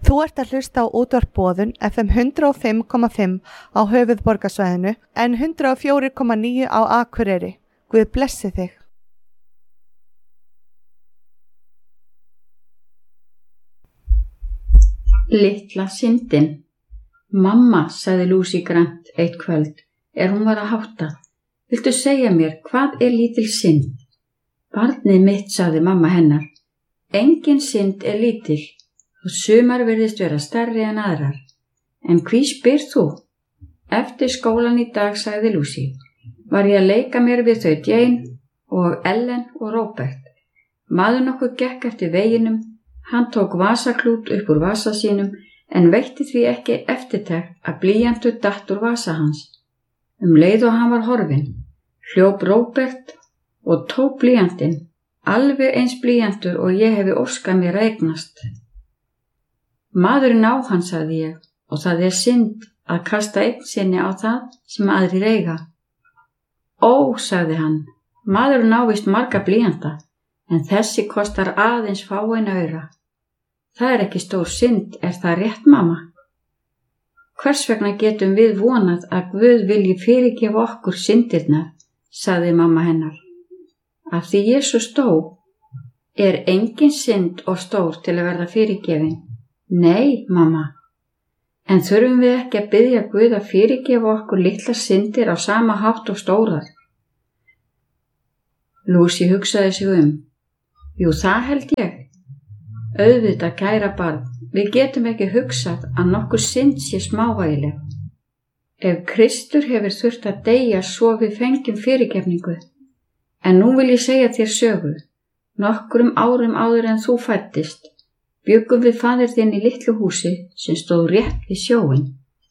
Þú ert að hlusta á útvarp Boðun FM 105,5 á höfuðborgarsvæðinu en 104,9 á Akureyri. Guð blessi þig. Litla syndin. Mamma, sagði Lucy Grant eitt kvöld, hún var að hátta. Viltu segja mér, hvað lítil synd? Barnið mitt, sagði mamma hennar. Engin synd lítil, og sumar virðist vera stærri en aðrar. En hví spyr þú? Eftir skólan í dag, sagði Lucy, var ég að leika mér við þau Jane og Ellen og Robert. Maður nokkuð gekk eftir veginum, hann tók vasaklút upp úr vasa sínum en veitti því ekki eftirtekt að blýantur datt úr vasa hans. Leið og hann var horfinn, hljóp Robert og tók blýantinn, alveg eins blýantur og ég hefi óskað mér að eignast. Maðurinn á hann, sagði ég, og það synd að kasta eign sinni á það sem aðrir eiga. Ó, sagði hann, maðurinn á víst marga blýanta, en þessi kostar aðeins fáein aura. Það ekki stór synd, það rétt, mamma? Hvers vegna getum við vonað að Guð vilji fyrirgefa okkur syndirnar, sagði mamma hennar. Af því Jesús dó, engin synd og stór til að verða fyrirgefin. Nei, mamma. En þurfum við ekki að biðja Guð að fyrirgefa okkur litlar syndir á sama hátt og stórar? Lucy hugsaði sig Jú, það held ég. Auðvitað, kæra barn, við getum ekki hugsað að nokkur synd sé smávægileg. Ef Kristur hefur þurft að deyja svo við fengjum fyrirgefningu. En nú vil ég segja þér sögu. Nokkrum árum áður en þú fæddist, bjuggum við faðir þinn í litlu húsi sem stóð rétt við sjóinn.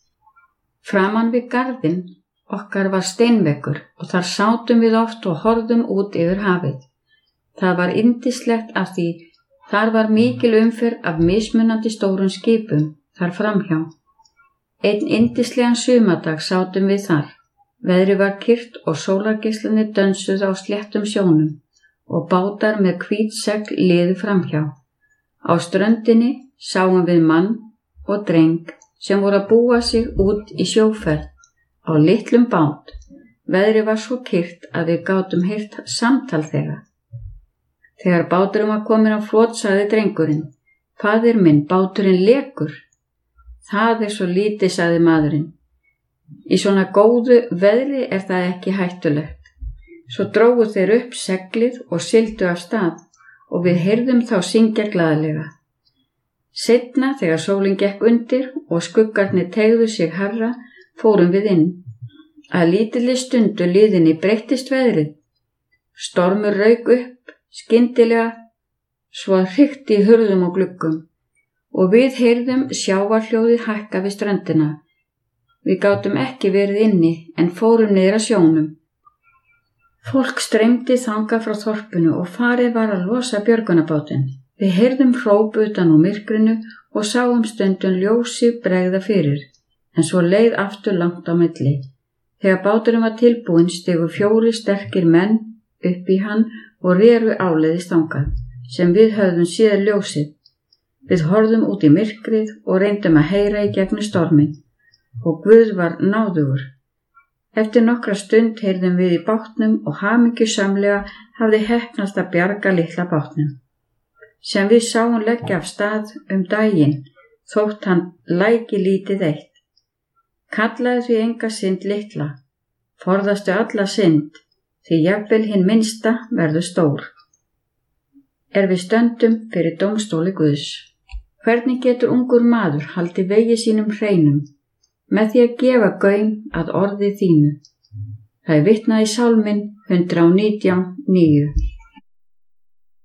Framan við garðinn okkar var steinveggur og þar sátum við oft og horfðum út yfir hafið. Það var yndislegt af því þar var mikil umferð af mismunandi stórum skipum þar framhjá. Einn yndislegan sumardag sátum við þar. Veðrið var kyrrt og sólargeislarnir dönsuðu á sléttum sjónum og bátar með hvít segl liðu framhjá. Á ströndinni sáum við mann og dreng sem voru að búa sig út í sjóferð á litlum bát. Veðrið var svo kyrrt að við gátum heyrt samtal þeirra. Þegar báturinn var kominn á flot, sagði drengurinn, faðir minn, báturinn lekur. Það svo lítið, sagði maðurinn. Í svona góðu veðri það ekki hættulegt. Svo drógu þeir upp seglið og sigldu af stað og við heyrðum þá syngja glaðlega. Seinna, þegar sólin gekk undir og skuggarnir teygðu sig hærra, fórum við inn. Að lítilli stundu liðinni breyttist veðrið. Stormur rauk upp skyndilega, svo að hrikti í hurðum og gluggum og við heyrðum sjávarhljóðið hækka við ströndina. Við gátum ekki verið inni en fórum niður að sjónum. Fólk streymdi þangað frá þorpinu og farið var að losa björgunarbátinn. Við heyrðum hróp utan úr myrkrinu og sáum stundum ljósi bregða fyrir, en svo leið aftur langt á milli. Þegar báturinn var tilbúinn stigu 4 sterkir menn upp í hann og reru áleiðis þangað, sem við höfðum séð ljósið. Við horfðum út í myrkrið og reyndum að heyra í gegnum storminn, og Guð var náðugur. Eftir nokkra stund heyrðum við í bátnum og hamingjusamlega hafði heppnast að bjarga litla bátnum, sem við sáum leggja af stað daginn, þótt hann læki lítið eitt. Kallaði því enga synd litla, forðastu alla synd, því jafnvel hinn minnsta verður stór. Við stöndum fyrir dómstóli Guðs. Hvernig getur ungur maður haldið vegi sínum hreinum? Með því að gefa gaum að orði þínu. Það vitnað í Sálminn 119:9.